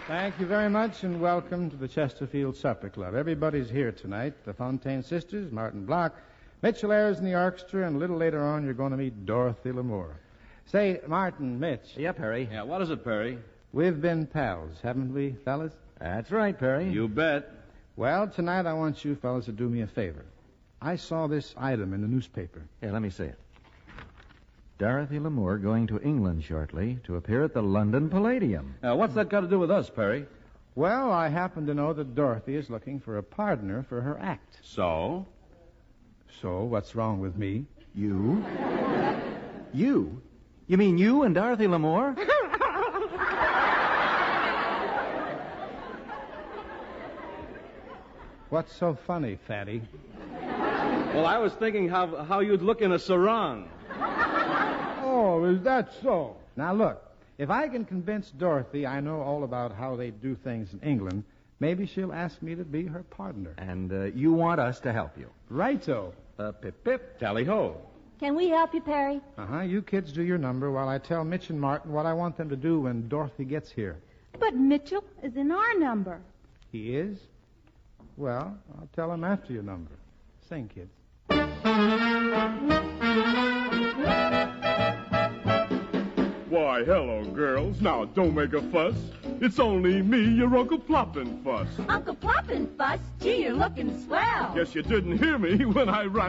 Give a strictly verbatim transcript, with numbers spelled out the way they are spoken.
Thank you very much, and welcome to the Chesterfield Supper Club. Everybody's here tonight. The Fontaine sisters, Martin Block, Mitchell Ayers in the orchestra, and a little later on you're going to meet Dorothy Lamour. Say, Martin, Mitch. Yeah, Perry. Yeah, what is it, Perry? We've been pals, haven't we, fellas? That's right, Perry. You bet. Well, tonight I want you fellas to do me a favor. I saw this item in the newspaper. Here, let me see it. Dorothy Lamour going to England shortly to appear at the London Palladium. Now, what's that got to do with us, Perry? Well, I happen to know that Dorothy is looking for a partner for her act. So? So, what's wrong with me? You? You? You mean you and Dorothy Lamour? What's so funny, fatty? Well, I was thinking how how you'd look in a sarong. Oh, is that so? Now, look, if I can convince Dorothy I know all about how they do things in England, maybe she'll ask me to be her partner. And uh, you want us to help you. Righto. Uh, pip, pip. Tally-ho. Can we help you, Perry? Uh-huh. You kids do your number while I tell Mitch and Martin what I want them to do when Dorothy gets here. But Mitchell is in our number. He is? Well, I'll tell him after your number. Sing, kids. Why, hello, girls. Now, don't make a fuss. It's only me, your Uncle Ploppin' Fuss. Uncle Ploppin' Fuss? Gee, you're looking swell. Guess you didn't hear me when I rhymed.